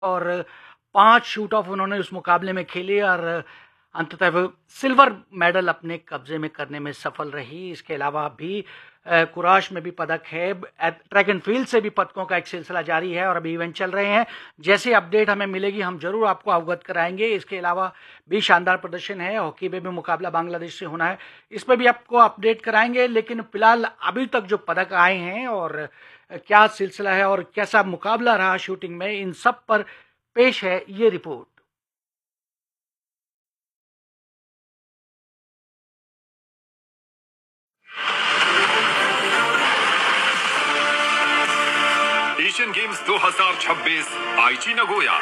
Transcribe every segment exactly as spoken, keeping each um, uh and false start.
और पांच shoot of उन्होंने उस मुकाबले में खेले और अंततः वो सिल्वर मेडल अपने कब्जे में करने में सफल रही। इसके अलावा भी कुराश में भी पदक है। ट्रैक एंड फील्ड से भी पदकों का एक सिलसिला जारी है और अभी इवेंट चल रहे हैं। जैसे अपडेट हमें मिलेगी हम जरूर आपको अवगत कराएंगे। इसके अलावा भी शानदार प्रदर्शन है। हॉकी में भी मुकाबला बांग्लादेश से होना है, इस पर भी आपको अपडेट कराएंगे। लेकिन फिलहाल अभी तक जो पदक आए हैं और क्या सिलसिला है और कैसा मुकाबला रहा शूटिंग में, इन सब पर पेश है ये रिपोर्ट। एशियन गेम्स दो हज़ार छब्बीस आईची नगोया।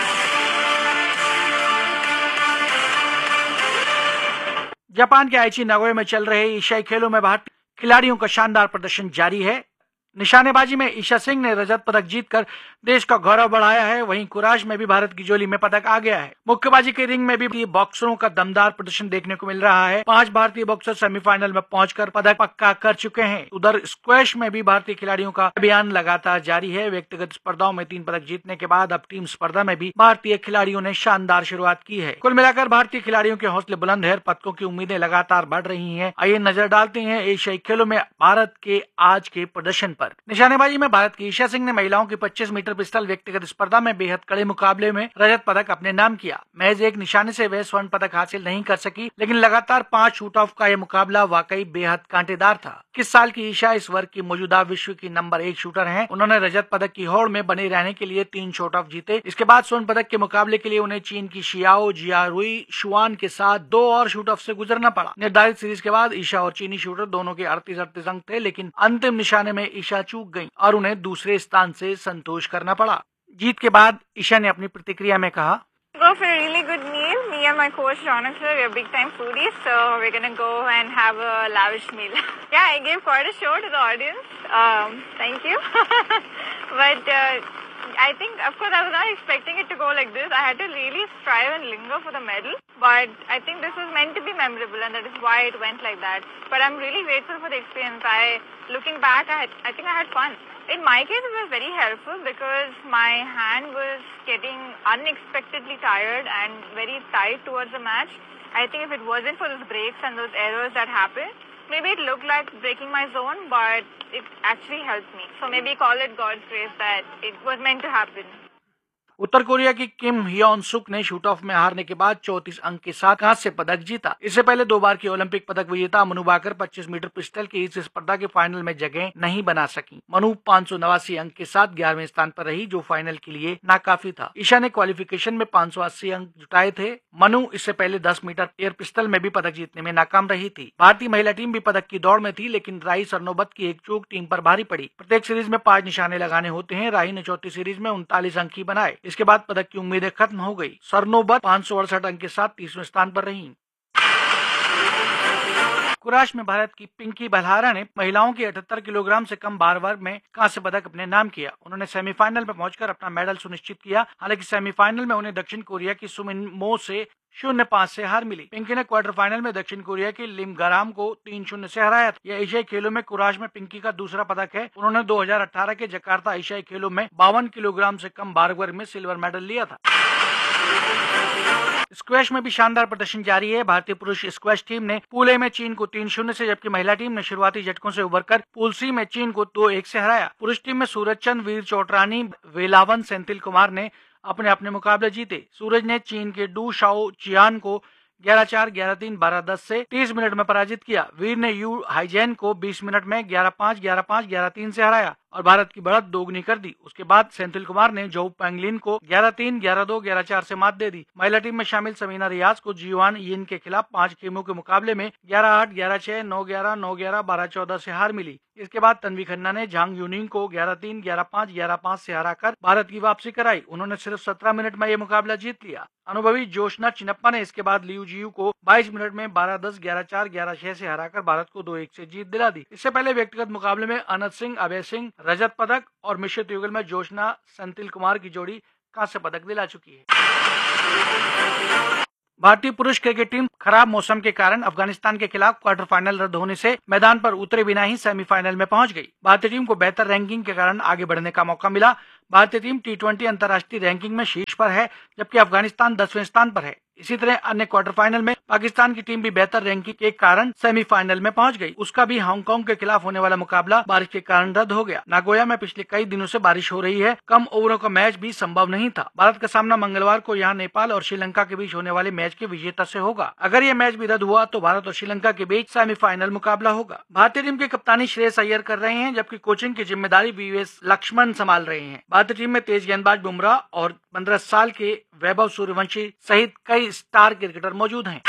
जापान के आईची नगोया में चल रहे एशियाई खेलों में भारतीय खिलाड़ियों का शानदार प्रदर्शन जारी है। निशानेबाजी में ईशा सिंह ने रजत पदक जीतकर देश का गौरव बढ़ाया है। वहीं कुराश में भी भारत की झोली में पदक आ गया है। मुक्केबाजी के रिंग में भी बॉक्सरों का दमदार प्रदर्शन देखने को मिल रहा है। पांच भारतीय बॉक्सर सेमीफाइनल में पहुंचकर पदक पक्का कर चुके हैं। उधर स्क्वैश में भी भारतीय खिलाड़ियों का अभियान लगातार जारी है। व्यक्तिगत स्पर्धाओं में तीन पदक जीतने के बाद अब टीम स्पर्धा में भी भारतीय खिलाड़ियों ने शानदार शुरुआत की है। कुल मिलाकर भारतीय खिलाड़ियों के हौसले बुलंद है। पदकों की उम्मीदें लगातार बढ़ रही है। आइए नजर डालते हैं एशियाई खेलों में भारत के आज के प्रदर्शन पर। निशानेबाजी में भारत की ईशा सिंह ने महिलाओं की पच्चीस मीटर पिस्टल व्यक्तिगत स्पर्धा में बेहद कड़े मुकाबले में रजत पदक अपने नाम किया। महज एक निशाने से वह स्वर्ण पदक हासिल नहीं कर सकी, लेकिन लगातार पांच शूट ऑफ का यह मुकाबला वाकई बेहद कांटेदार था। इक्कीस साल की ईशा इस वर्ग की मौजूदा विश्व की नंबर एक शूटर हैं। उन्होंने रजत पदक की होड़ में बने रहने के लिए तीन शूट ऑफ जीते। इसके बाद स्वर्ण पदक के मुकाबले के लिए उन्हें चीन की शियाओ जियारुई शुआन के साथ दो और शूट ऑफ से गुजरना पड़ा। निर्धारित सीरीज के बाद ईशा और चीनी शूटर दोनों के अड़तीस अड़तीस अंक थे, लेकिन अंतिम निशाने में ईशा चूक गयी और उन्हें दूसरे स्थान से संतोष करना पड़ा। जीत के बाद ईशा ने अपनी प्रतिक्रिया में कहा, Go for a really good meal. Me and my coach Ronak sir, we're big time foodies, so we're gonna go and have a lavish meal. Yeah, I gave quite a show to the audience. Um, thank you. But uh, I think, of course, I was not expecting it to go like this. I had to really strive and linger for the medal. But I think this was meant to be memorable, and that is why it went like that. But I'm really grateful for the experience. I, looking back, I, had, I think I had fun. In my case, it was very helpful because my hand was getting unexpectedly tired and very tight towards the match. I think if it wasn't for those breaks and those errors that happened, maybe it looked like breaking my zone, but it actually helped me. So maybe call it God's grace that it was meant to happen. Uttar Korea की किम Hyeon सुक ने shoot of में हारने के बाद चौंतीस अंक के साथ कांस्य पदक जीता। इससे पहले दो बार की ओलंपिक पदक विजेता मनु बाकर पच्चीस मीटर पिस्टल की इस स्पर्धा के फाइनल में जगह नहीं बना सकी। मनु पाँच सौ नवासी अंक के साथ ग्यारहवें स्थान पर रही, जो फाइनल के लिए नाकाफी था। ईशा ने क्वालिफिकेशन में पाँच सौ अस्सी अंक जुटाए थे। मनु इससे पहले दस मीटर एयर पिस्टल में भी पदक जीतने में नाकाम रही थी। भारतीय महिला टीम भी पदक की दौड़ में थी, लेकिन राही सरनोबत की एक चूक टीम पर भारी पड़ी। प्रत्येक सीरीज में पांच निशाने लगाने होते हैं। राही ने चौथी सीरीज में उनतालीस अंक ही बनाए। इसके बाद पदक की उम्मीदें खत्म हो गई। सरनोबत पाँच सौ अड़सठ अंक के साथ तीसवें स्थान पर रही। कुराश में भारत की पिंकी बलहारा ने महिलाओं के अठहत्तर किलोग्राम से कम भार वर्ग में कांस्य पदक अपने नाम किया। उन्होंने सेमीफाइनल में पहुंचकर अपना मेडल सुनिश्चित किया। हालांकि सेमीफाइनल में उन्हें दक्षिण कोरिया की सुमिन मो से शून्य पांच से हार मिली। पिंकी ने क्वार्टर फाइनल में दक्षिण कोरिया की लिम गराम को तीन शून्य से हराया था। यह एशियाई खेलों में कुराश में पिंकी का दूसरा पदक है। उन्होंने दो हज़ार अठारह के जकार्ता एशियाई खेलों में बावन किलोग्राम से कम भार वर्ग में सिल्वर मेडल लिया था। स्क्वैश में भी शानदार प्रदर्शन जारी है। भारतीय पुरुष स्क्वैश टीम ने पूल ए में चीन को तीन शून्य से, जबकि महिला टीम ने शुरुआती झटकों से उबरकर पूल सी में चीन को दो एक से हराया। पुरुष टीम में सूरज चंद, वीर चौटरानी, वेलावन, सेंथिल कुमार ने अपने अपने मुकाबले जीते। सूरज ने चीन के डू शाओ चियान को ग्यारह चार, ग्यारह तीन, बारह दस से तीस मिनट में पराजित किया। वीर ने यू हाइजेन को बीस मिनट में ग्यारह पाँच, ग्यारह पाँच, ग्यारह तीन से हराया और भारत की बढ़त दोगुनी कर दी। उसके बाद सेंथिल कुमार ने जोउ पेंगलिन को ग्यारह तीन, ग्यारह दो, ग्यारह चार से मात दे दी। महिला टीम में शामिल समीना रियाज को जियोआन यिन के खिलाफ पांच गेमों के मुकाबले में ग्यारह आठ, ग्यारह छह, नौ ग्यारह, नौ ग्यारह, बारह चौदह से हार मिली। इसके बाद तन्वी खन्ना ने झांग यूनिंग को ग्यारह तीन, ग्यारह पाँच, ग्यारह पाँच से हराकर भारत की वापसी कराई। उन्होंने सिर्फ सत्रह मिनट में यह मुकाबला जीत लिया। अनुभवी जोशना चिनप्पा ने इसके बाद लियू जियू को बाईस मिनट में बारह दस, ग्यारह चार, ग्यारह छह से हराकर भारत को दो एक से जीत दिला दी। इससे पहले व्यक्तिगत मुकाबले में अनंत सिंह, अभय सिंह रजत पदक और मिश्रित युगल में जोशना सेंथिल कुमार की जोड़ी कांस्य पदक दिला चुकी है। भारतीय पुरुष क्रिकेट टीम खराब मौसम के कारण अफगानिस्तान के खिलाफ क्वार्टर फाइनल रद्द होने से मैदान पर उतरे बिना ही सेमीफाइनल में पहुंच गई। भारतीय टीम को बेहतर रैंकिंग के कारण आगे बढ़ने का मौका मिला। भारतीय टीम टी ट्वेंटी अंतर्राष्ट्रीय रैंकिंग में शीर्ष पर है, जबकि अफगानिस्तान दसवें स्थान पर है। इसी तरह अन्य क्वार्टर फाइनल में पाकिस्तान की टीम भी बेहतर रैंकिंग के कारण सेमीफाइनल में पहुंच गई। उसका भी हांगकांग के खिलाफ होने वाला मुकाबला बारिश के कारण रद्द हो गया। नागोया में पिछले कई दिनों से बारिश हो रही है, कम ओवरों का मैच भी संभव नहीं था। भारत का सामना मंगलवार को यहाँ नेपाल और श्रीलंका के बीच होने वाले मैच के विजेता से होगा। अगर ये मैच भी रद्द हुआ तो भारत और श्रीलंका के बीच सेमीफाइनल मुकाबला होगा। भारतीय टीम की कप्तानी श्रेयस अय्यर कर रहे हैं, जबकि कोचिंग की जिम्मेदारी वीएस लक्ष्मण संभाल रहे हैं। भारतीय टीम में तेज गेंदबाज बुमराह और पंद्रह साल के वैभव सूर्यवंशी सहित कई स्टार क्रिकेटर मौजूद हैं।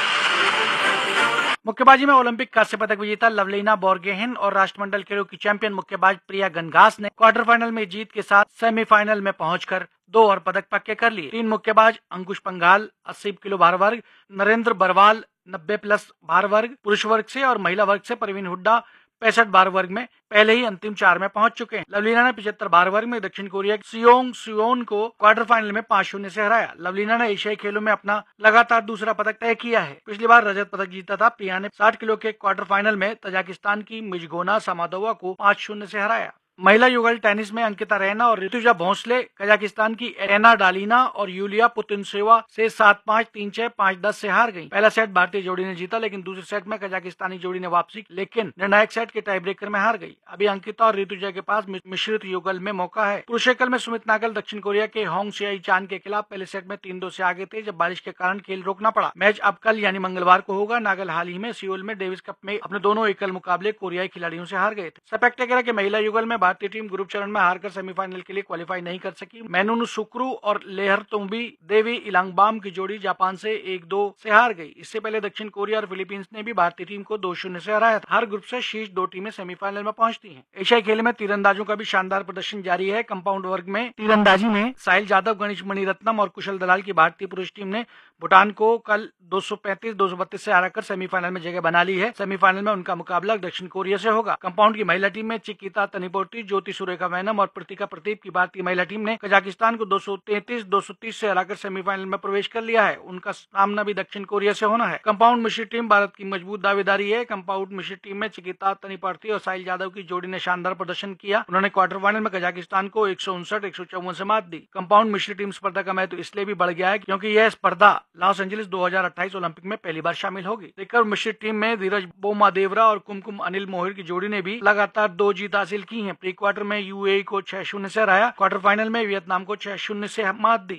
मुक्केबाजी में ओलंपिक कांस्य पदक विजेता लवलीना बोरगोहेन और राष्ट्रमंडल खेलों की चैंपियन मुक्केबाज प्रिया गंगास ने क्वार्टर फाइनल में जीत के साथ सेमीफाइनल में पहुंचकर दो और पदक पक्के कर लिए। तीन मुक्केबाज अंकुश पंघाल अस्सी किलो भार वर्ग, नरेंद्र बरवाल नब्बे प्लस भार वर्ग पुरुष वर्ग से और महिला वर्ग से परवीन हुड्डा पैंसठ बार वर्ग में पहले ही अंतिम चार में पहुंच चुके हैं। लवलीना ने पचहत्तर बार वर्ग में दक्षिण कोरिया के सियोंग सुयोन को क्वार्टर फाइनल में पांच शून्य से हराया। लवलीना ने एशियाई खेलों में अपना लगातार दूसरा पदक तय किया है। पिछली बार रजत पदक जीता था। प्रिया ने साठ किलो के क्वार्टर फाइनल में तजाकिस्तान की मिजगोना सामादोवा को पांच शून्य से हराया। महिला युगल टेनिस में अंकिता रैना और ऋतुजा भोंसले कजाकिस्तान की एरेना डालिना और यूलिया पुतिनसेवा से सात पाँच तीन छह पाँच दस से हार गईं। पहला सेट भारतीय जोड़ी ने जीता, लेकिन दूसरे सेट में कजाकिस्तानी जोड़ी ने वापसी, लेकिन निर्णायक सेट के टाई ब्रेकर में हार गई। अभी अंकिता और ऋतुजा के पास मिश्रित युगल में मौका है। पुरुष एकल में सुमित नागल दक्षिण कोरिया के होंग सियाई चान के खिलाफ पहले सेट में तीन दो से आगे थे, जब बारिश के कारण खेल रोकना पड़ा। मैच अब कल यानी मंगलवार को होगा। नागल हाल ही में सियोल में डेविस कप में अपने दोनों एकल मुकाबले कोरियाई खिलाड़ियों से हार गए थे। स्पेक्टेकुलर के महिला युगल में भारतीय टीम ग्रुप चरण में हारकर सेमीफाइनल के लिए क्वालिफाई नहीं कर सकी। मेनुनु सुक्रू और लेहरतुंबी देवी इलांगबाम की जोड़ी जापान से एक दो से हार गई। इससे पहले दक्षिण कोरिया और फिलीपींस ने भी भारतीय टीम को दो शून्य से हराया था। हर ग्रुप से शीर्ष दो टीमें सेमीफाइनल में पहुंचती हैं। एशियाई खेल में तीरंदाजों का भी शानदार प्रदर्शन जारी है। कंपाउंड वर्ग में तीरंदाजी में साहिल जादव, गणेश मणिरत्नम और कुशल दलाल की भारतीय पुरुष टीम ने भूटान को कल दो सौ पैंतीस दो सौ बत्तीस से हराकर सेमीफाइनल में जगह बना ली है। सेमीफाइनल में उनका मुकाबला दक्षिण कोरिया से होगा। कंपाउंड की महिला टीम में चिकिता तनिपोर्ती, ज्योति सुरेखा वैनम और प्रतिका प्रदीप की भारतीय महिला टीम ने कजाकिस्तान को दो सौ तैंतीस दो सौ तीस से हराकर सेमीफाइनल में प्रवेश कर लिया है। उनका सामना भी दक्षिण कोरिया से होना है। कंपाउंड मिश्रित टीम भारत की मजबूत दावेदारी है। कंपाउंड मिश्रित टीम में चिकिता तनिपार्थी और साहिल यादव की जोड़ी ने शानदार प्रदर्शन किया। उन्होंने क्वार्टर फाइनल में कजाकिस्तान को एक सौ उनसठ एक सौ चौवन से मात दी। कंपाउंड मिश्रित टीम स्पर्धा का महत्व इसलिए भी बढ़ गया है क्योंकि यह स्पर्धा लॉस एंजलिस दो हजार अट्ठाईस ओलंपिक में पहली बार शामिल होगी। रिकर्व मिश्रित टीम में धीरज बोमादेवरा और कुमकुम अनिल मोहिर की जोड़ी ने भी लगातार दो जीत हासिल की है। प्री क्वार्टर में यूएई को छह शून्य से हराया। क्वार्टर फाइनल में वियतनाम को छह शून्य से मात दी।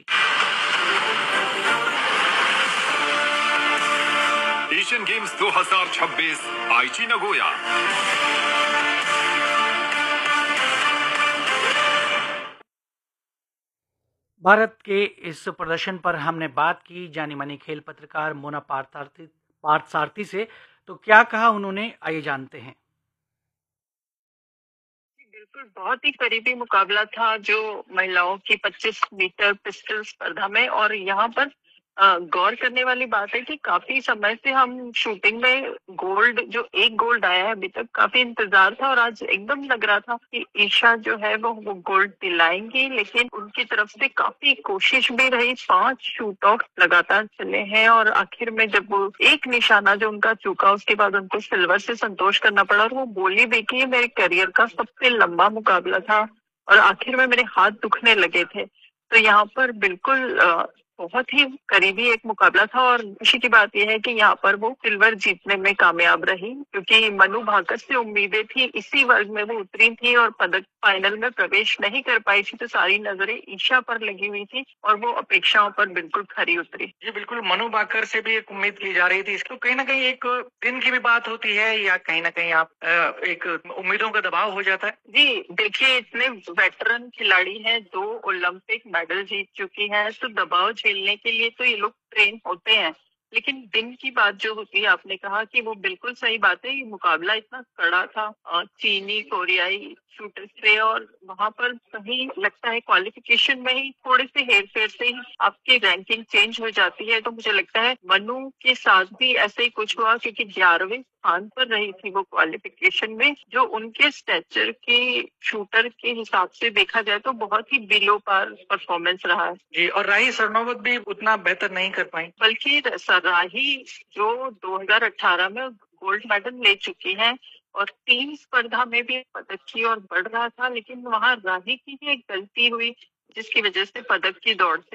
एशियन गेम्स दो हज़ार छब्बीस आईची नगोया। भारत के इस प्रदर्शन पर हमने बात की जानी मानी खेल पत्रकार मोना पार्थसारथी पार्थसारथी से। तो क्या कहा उन्होंने, आइए जानते हैं। बिल्कुल बहुत ही करीबी मुकाबला था जो महिलाओं की पच्चीस मीटर पिस्टल स्पर्धा में, और यहाँ पर गौर करने वाली बात है कि काफी समय से हम शूटिंग में गोल्ड, जो एक गोल्ड आया है अभी तक, काफी इंतजार था और आज एकदम लग रहा था कि ईशा जो है वो वो गोल्ड दिलाएंगी, लेकिन उनकी तरफ से काफी कोशिश भी रही। पांच शूट ऑफ लगातार चले हैं और आखिर में जब वो एक निशाना जो उनका चूका, उसके बाद उनको सिल्वर से संतोष करना पड़ा और वो बोली भी कि मेरे करियर का सबसे लंबा मुकाबला था और आखिर में मेरे हाथ दुखने लगे थे। तो यहाँ पर बिल्कुल बहुत ही करीबी एक मुकाबला था और खुशी की बात यह है कि यहाँ पर वो सिल्वर जीतने में कामयाब रही, क्योंकि मनु भाकर से उम्मीदें थी, इसी वर्ग में वो उतरी थी और पदक फाइनल में प्रवेश नहीं कर पाई थी, तो सारी नजरें ईशा पर लगी हुई थी और वो अपेक्षाओं पर बिल्कुल खरी उतरी। जी बिल्कुल, मनु भाकर से भी एक उम्मीद की जा रही थी। इसको कहीं ना कहीं एक दिन की भी बात होती है या कहीं ना कहीं आप एक उम्मीदों का दबाव हो जाता है? जी देखिए, इतने वेटरन खिलाड़ी हैं, दो ओलंपिक मेडल जीत चुकी हैं, तो दबाव झेलने के लिए तो ये लोग ट्रेन होते हैं। लेकिन दिन की बात जो होती है, आपने कहा कि वो बिल्कुल सही बात है। ये मुकाबला इतना कड़ा था चीनी कोरियाई शूटर से, और वहां पर कहीं लगता है क्वालिफिकेशन में ही थोड़े से हेर फेर से ही आपकी रैंकिंग चेंज हो जाती है। तो मुझे लगता है मनु के साथ भी ऐसे ही कुछ हुआ, क्योंकि ग्यारहवें स्थान पर रही थी वो क्वालिफिकेशन में, जो उनके स्टैचर के शूटर के हिसाब से देखा जाए तो बहुत ही बिलो पार परफॉर्मेंस रहा है। जी, और राही सरनोबत भी उतना बेहतर नहीं कर पाई, बल्कि राही जो दो हज़ार अठारह में गोल्ड मेडल ले चुकी हैं और टीम स्पर्धा में भी पदक की ओर बढ़ रहा था, लेकिन वहां राही की ही एक गलती हुई जिसकी वजह से पदक की दौड़ से